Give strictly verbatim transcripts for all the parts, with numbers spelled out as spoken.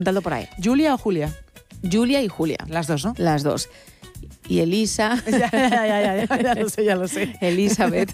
Dalo por ahí. ¿Julia o Julia? Julia y Julia. Las dos, ¿no? Las dos. Y Elisa. ya, ya, ya, ya, ya, ya lo sé, ya lo sé. Elizabeth.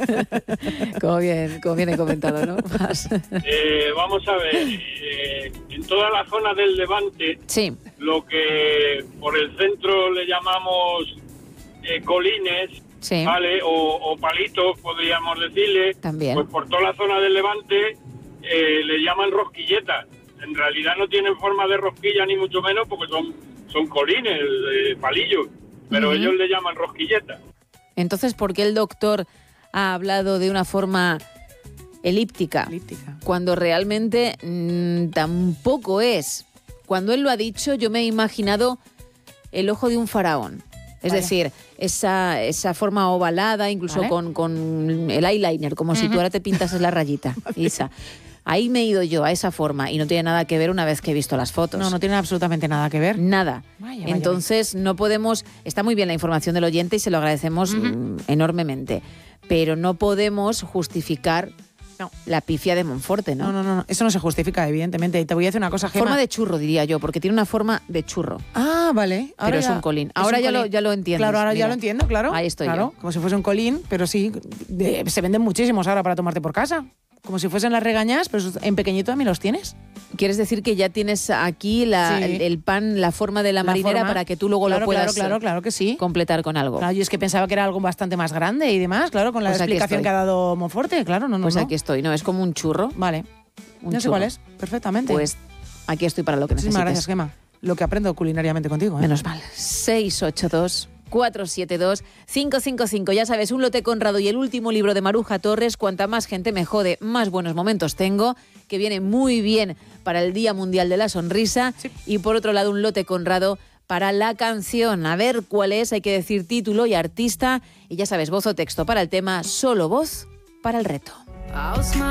como, bien, como bien he comentado, ¿no? Más. Eh, vamos a ver, eh, en toda la zona del Levante, sí. lo que por el centro le llamamos eh, colines, sí. ¿vale? O, o palitos, podríamos decirle. También. Pues por toda la zona del Levante eh, le llaman rosquilletas. En realidad no tienen forma de rosquilla ni mucho menos porque son, son colines, eh, palillos. Pero uh-huh. ellos le llaman rosquilleta. Entonces, ¿por qué el doctor ha hablado de una forma elíptica? Elíptica. Cuando realmente mmm, tampoco es. Cuando él lo ha dicho, yo me he imaginado el ojo de un faraón. Es Vaya. decir, esa, esa forma ovalada, incluso ¿Vale? con, con el eyeliner, como uh-huh. si tú ahora te pintases la rayita, Isa. Ahí me he ido yo, a esa forma, y no tiene nada que ver una vez que he visto las fotos. No, no tiene absolutamente nada que ver. Nada. Vaya, vaya, Entonces, vaya. no podemos... Está muy bien la información del oyente y se lo agradecemos uh-huh. mm, enormemente, pero no podemos justificar no. la pifia de Monforte, ¿no? No, no, no, eso no se justifica, evidentemente. Y te voy a decir una cosa, Gemma. Forma de churro, diría yo, porque tiene una forma de churro. Ah, vale. Ahora pero ya, es un colín. Ahora un ya, colín. Lo, ya lo entiendes. Claro, ahora Mira. ya lo entiendo, claro. Ahí estoy claro, yo. Como si fuese un colín, pero sí, de, se venden muchísimos ahora para tomarte por casa. Como si fuesen las regañas, pero en pequeñito también los tienes. ¿Quieres decir que ya tienes aquí la, sí. el, el pan, la forma de la, la marinera forma. Para que tú luego claro, lo puedas claro, claro, claro que sí. completar con algo? Claro, yo es que pensaba que era algo bastante más grande y demás, claro, con la pues explicación que ha dado Monforte, claro, no, no, Pues no. aquí estoy, no, es como un churro. Vale, un no sé churro. cuál es, perfectamente. Pues aquí estoy para lo que necesites. Muchísimas gracias, Gemma. Lo que aprendo culinariamente contigo, ¿eh? Menos mal. seis ocho dos, cuatro siete dos, cinco cinco cinco. Ya sabes, Un lote Conrado y el último libro de Maruja Torres. Cuanta más gente me jode, más buenos momentos tengo, que viene muy bien para el Día Mundial de la Sonrisa. Sí. Y por otro lado, Un lote Conrado para la canción. A ver cuál es, hay que decir título y artista. Y ya sabes, voz o texto para el tema, solo voz para el reto.